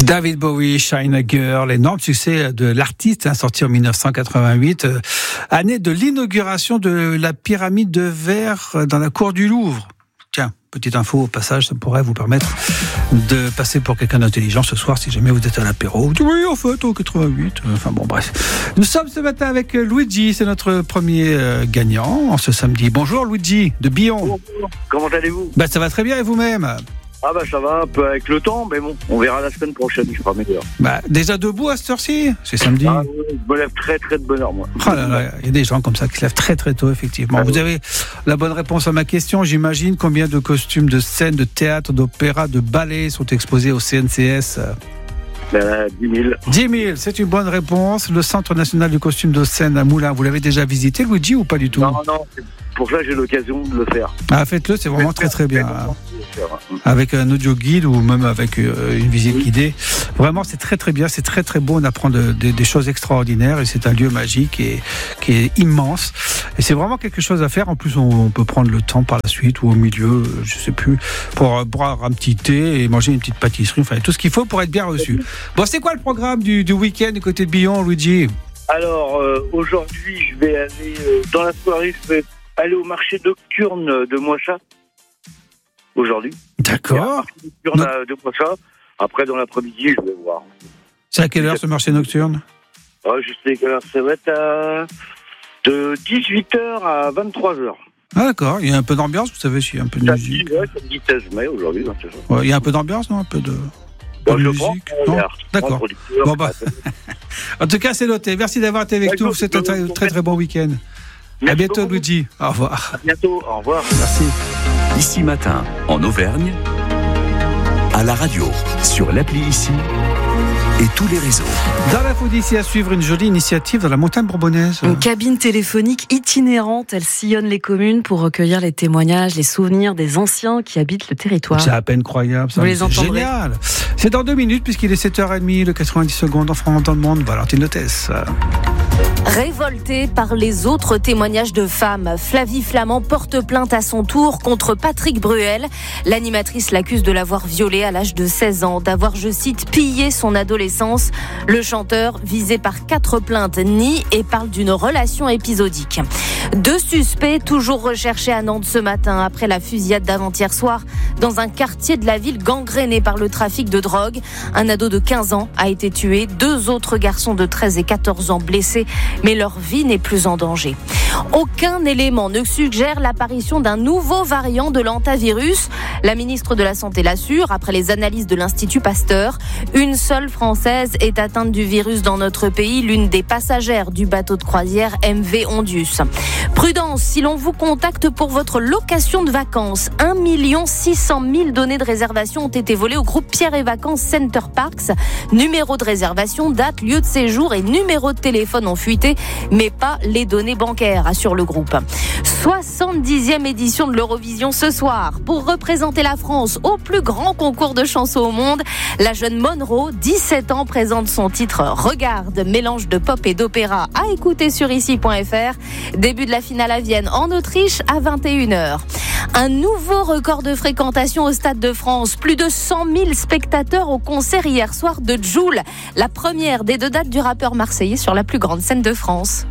David Bowie, Shine a Girl, énorme succès de l'artiste, sorti en 1988, année de l'inauguration de la pyramide de verre dans la cour du Louvre. Tiens, petite info au passage, ça pourrait vous permettre de passer pour quelqu'un d'intelligent ce soir si jamais vous êtes à l'apéro. Vous dites oui, en fait, au 88. Enfin bon, bref. Nous sommes ce matin avec Luigi, c'est notre premier gagnant en ce samedi. Bonjour Luigi, de Billon. Bonjour. Comment allez-vous ? Ça va très bien et vous-même ? Ah ça va un peu avec le temps, mais bon, on verra la semaine prochaine, je ferai meilleur. Déjà debout à cette heure-ci ? C'est samedi. Je me lève très très de bonne heure, moi. Oh là là, il y a des gens comme ça qui se lèvent très très tôt, effectivement. Vous avez la bonne réponse à ma question, j'imagine. Combien de costumes de scène, de théâtre, d'opéra, de ballet sont exposés au CNCS ? 10 000. 10 000, c'est une bonne réponse. Le Centre national du costume de scène à Moulins, vous l'avez déjà visité, Luigi, ou pas du tout ? Non, c'est pour ça que j'ai l'occasion de le faire. Ah, faites-le, c'est vraiment très très bien. Avec un audio guide ou même avec une visite guidée. Vraiment, c'est très très bien, c'est très très beau. On apprend des choses extraordinaires et c'est un lieu magique et qui est immense. Et c'est vraiment quelque chose à faire. En plus, on peut prendre le temps par la suite ou au milieu, je sais plus, pour boire un petit thé et manger une petite pâtisserie. Enfin, tout ce qu'il faut pour être bien reçu. Bon, c'est quoi le programme du week-end du côté de Billon, Luigi ? Alors, aujourd'hui, je vais aller dans la soirée, je vais aller au marché nocturne de Moissat. Aujourd'hui. D'accord. Nocturne de Moissat. Après, dans l'après-midi, je vais voir. C'est à quelle heure ce marché nocturne ? Je sais quelle heure ça va être de 18h à 23h. Ah d'accord, il y a un peu d'ambiance, vous savez, s'il y a un peu de musique. C'est le 16 mai aujourd'hui. Il y a un peu d'ambiance, non ? Un peu de musique, non ? D'accord. Bon, en tout cas, c'est noté. Merci d'avoir été avec nous. C'est un très, très très bon week-end. À bientôt, Luigi. Au revoir. À bientôt. Au revoir. Merci. Ici Matin, en Auvergne, à la radio, sur l'appli Ici et tous les réseaux. Dans l'info d'ici à suivre, une jolie initiative dans la montagne bourbonnaise. Une cabine téléphonique itinérante, elle sillonne les communes pour recueillir les témoignages, les souvenirs des anciens qui habitent le territoire. C'est à peine croyable, ça. Vous les C'est entendrez. génial. C'est dans 2 minutes puisqu'il est 7h30, le 90 secondes en France dans le monde. Valentine Hôtesse. Révoltée par les autres témoignages de femmes, Flavie Flament porte plainte à son tour contre Patrick Bruel. L'animatrice l'accuse de l'avoir violée à l'âge de 16 ans, d'avoir, je cite, pillé son adolescence. Le chanteur, visé par 4 plaintes, nie et parle d'une relation épisodique. 2 suspects toujours recherchés à Nantes ce matin après la fusillade d'avant-hier soir dans un quartier de la ville gangréné par le trafic de drogue. Un ado de 15 ans a été tué, 2 autres garçons de 13 et 14 ans blessés, mais leur vie n'est plus en danger. Aucun élément ne suggère l'apparition d'un nouveau variant de l'hantavirus. La ministre de la Santé l'assure, après les analyses de l'Institut Pasteur. Une seule Française est atteinte du virus dans notre pays, l'une des passagères du bateau de croisière MV Ondius. Prudence, si l'on vous contacte pour votre location de vacances, 1 600 000 données de réservation ont été volées au groupe Pierre et Vacances Center Parks. Numéro de réservation, date, lieu de séjour et numéro de téléphone ont fuité, mais pas les données bancaires, assure le groupe. 70e édition de l'Eurovision ce soir. Pour représenter la France au plus grand concours de chansons au monde, la jeune Monroe, 17 ans, présente son titre « Regarde », mélange de pop et d'opéra à écouter sur ici.fr. Début de la finale à Vienne, en Autriche, à 21h. Un nouveau record de fréquentation au Stade de France. Plus de 100 000 spectateurs au concert hier soir de Jul, la première des 2 dates du rappeur marseillais sur la plus grande scène de France.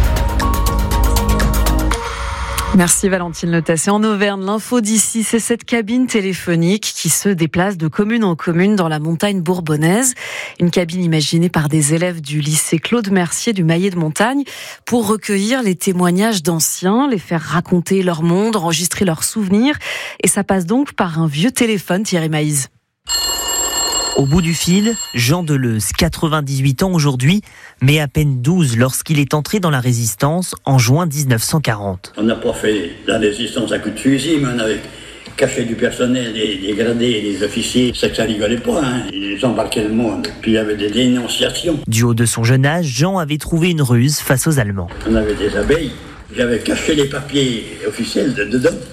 Merci Valentine Letasse. Et en Auvergne, l'info d'ici, c'est cette cabine téléphonique qui se déplace de commune en commune dans la montagne bourbonnaise. Une cabine imaginée par des élèves du lycée Claude Mercier du Maillet de Montagne pour recueillir les témoignages d'anciens, les faire raconter leur monde, enregistrer leurs souvenirs. Et ça passe donc par un vieux téléphone, Thierry Maïs. Au bout du fil, Jean Deleuze, 98 ans aujourd'hui, mais à peine 12 lorsqu'il est entré dans la résistance en juin 1940. On n'a pas fait la résistance à coups de fusil, mais on avait caché du personnel, des gradés et des officiers. C'est que ça rigolait pas, hein. Ils embarquaient le monde. Puis il y avait des dénonciations. Du haut de son jeune âge, Jean avait trouvé une ruse face aux Allemands. On avait des abeilles. J'avais caché les papiers officiels dedans.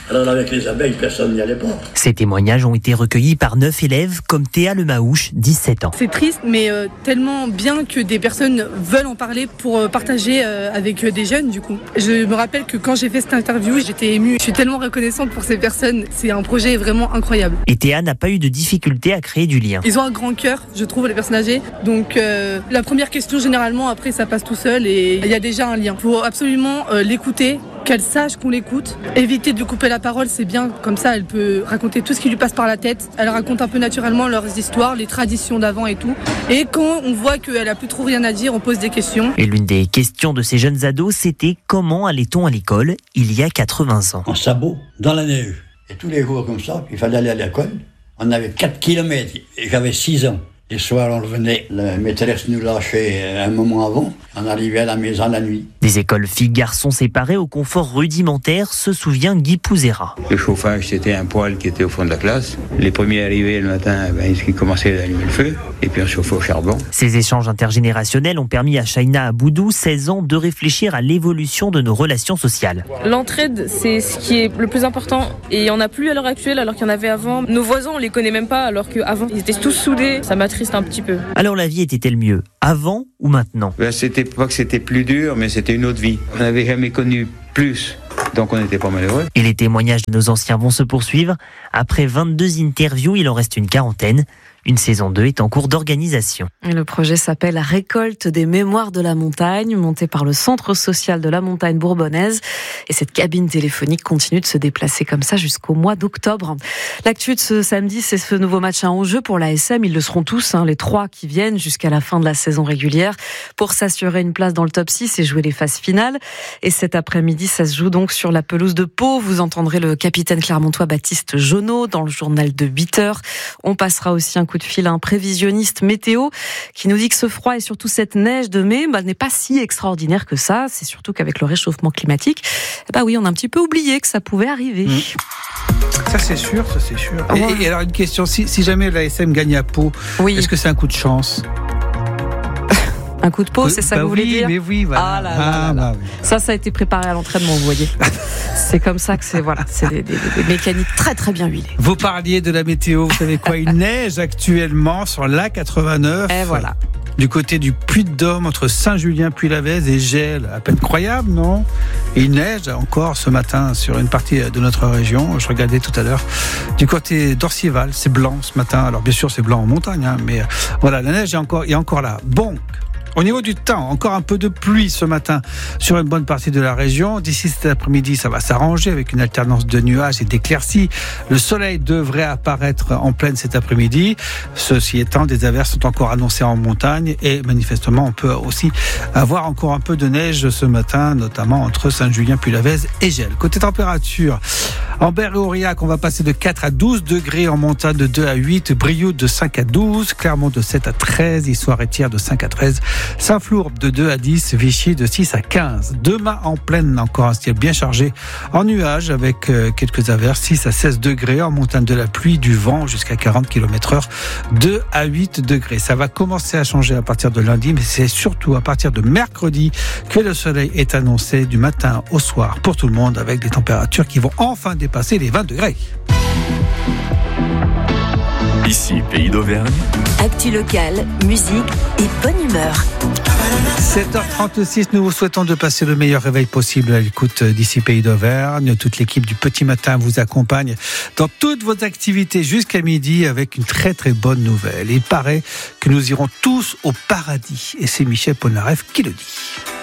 Alors avec les abeilles, personne n'y allait pas. Ces témoignages ont été recueillis par 9 élèves comme Théa Lemahouche, 17 ans. C'est triste, mais tellement bien que des personnes veulent en parler pour partager avec des jeunes, du coup. Je me rappelle que quand j'ai fait cette interview, j'étais émue. Je suis tellement reconnaissante pour ces personnes. C'est un projet vraiment incroyable. Et Théa n'a pas eu de difficulté à créer du lien. Ils ont un grand cœur, je trouve, les personnes âgées. Donc la première question, généralement, après, ça passe tout seul et il y a déjà un lien. Il faut absolument l'écouter, qu'elle sache qu'on l'écoute. Éviter de lui couper la parole, c'est bien. Comme ça, elle peut raconter tout ce qui lui passe par la tête. Elle raconte un peu naturellement leurs histoires, les traditions d'avant et tout. Et quand on voit qu'elle a plus trop rien à dire, on pose des questions. Et l'une des questions de ces jeunes ados, c'était comment allait-on à l'école il y a 80 ans ? En sabot, dans la neige. Et tous les jours comme ça, il fallait aller à l'école. On avait 4 kilomètres et j'avais 6 ans. Les soirs, on revenait, la maîtresse nous lâchait un moment avant, on arrivait à la maison la nuit. Des écoles filles-garçons séparées au confort rudimentaire, se souvient Guy Pouzera. Le chauffage, c'était un poêle qui était au fond de la classe. Les premiers arrivés le matin, ils commençaient à allumer le feu, et puis on chauffait au charbon. Ces échanges intergénérationnels ont permis à Shaina Aboudou, 16 ans, de réfléchir à l'évolution de nos relations sociales. L'entraide, c'est ce qui est le plus important, et il n'y en a plus à l'heure actuelle, alors qu'il y en avait avant. Nos voisins, on les connaît même pas, alors qu'avant, ils étaient tous soudés. Ça m'attriste un petit peu. Alors la vie était-elle mieux avant ou maintenant ? C'était pas que c'était plus dur, mais c'était une autre vie. On n'avait jamais connu plus, donc on n'était pas malheureux. Et les témoignages de nos anciens vont se poursuivre. Après 22 interviews, il en reste une quarantaine. Une saison 2 est en cours d'organisation. Et le projet s'appelle Récolte des mémoires de la montagne, monté par le Centre social de la montagne bourbonnaise. Et cette cabine téléphonique continue de se déplacer comme ça jusqu'au mois d'octobre. L'actu de ce samedi, c'est ce nouveau match à enjeu pour l'ASM. Ils le seront tous, les 3 qui viennent jusqu'à la fin de la saison régulière pour s'assurer une place dans le top 6 et jouer les phases finales. Et cet après-midi, ça se joue donc sur la pelouse de Pau. Vous entendrez le capitaine clermontois Baptiste Jonot dans le journal de 8h. On passera aussi un coup de fil à un prévisionniste météo qui nous dit que ce froid et surtout cette neige de mai n'est pas si extraordinaire que ça. C'est surtout qu'avec le réchauffement climatique, oui, on a un petit peu oublié que ça pouvait arriver. Ça c'est sûr, ça c'est sûr. Ouais. Et alors une question, si jamais l'ASM gagne à Pau, Oui. est-ce que c'est un coup de chance ? Un coup de peau, c'est ça que vous voulez dire ? Mais oui, voilà. Ah là là. Oui. Ça a été préparé à l'entraînement, vous voyez. C'est comme ça que c'est des mécaniques très très bien huilées. Vous parliez de la météo, vous savez quoi ? Il neige actuellement sur l'A89. Et voilà. Du côté du Puy-de-Dôme, entre Saint-Julien, Puy-la-Vèze et Gel. À peine croyable, non ? Et il neige encore ce matin sur une partie de notre région. Je regardais tout à l'heure. Du côté d'Orcival, c'est blanc ce matin. Alors bien sûr, c'est blanc en montagne, mais voilà, la neige est encore là. Bon. Au niveau du temps, encore un peu de pluie ce matin sur une bonne partie de la région. D'ici cet après-midi, ça va s'arranger avec une alternance de nuages et d'éclaircies. Le soleil devrait apparaître en pleine cet après-midi. Ceci étant, des averses sont encore annoncées en montagne et manifestement, on peut aussi avoir encore un peu de neige ce matin, notamment entre Saint-Julien, Puy-la-Vèze et Gel. Côté température, en Berre et Aurillac, on va passer de 4 à 12 degrés, en montagne de 2 à 8, Brioude de 5 à 12, Clermont de 7 à 13, Issoire-et-Thiers de 5 à 13, Saint-Flour de 2 à 10, Vichy de 6 à 15. Demain en pleine, encore un ciel bien chargé en nuages avec quelques averses, 6 à 16 degrés, en montagne de la pluie, du vent jusqu'à 40 km/h, 2 à 8 degrés. Ça va commencer à changer à partir de lundi, mais c'est surtout à partir de mercredi que le soleil est annoncé du matin au soir pour tout le monde, avec des températures qui vont enfin dépasser les 20 degrés. Ici, Pays d'Auvergne. Actu locale, musique et bonne humeur. 7h36, nous vous souhaitons de passer le meilleur réveil possible à l'écoute d'ici Pays d'Auvergne. Toute l'équipe du Petit Matin vous accompagne dans toutes vos activités jusqu'à midi avec une très très bonne nouvelle. Il paraît que nous irons tous au paradis et c'est Michel Polnareff qui le dit.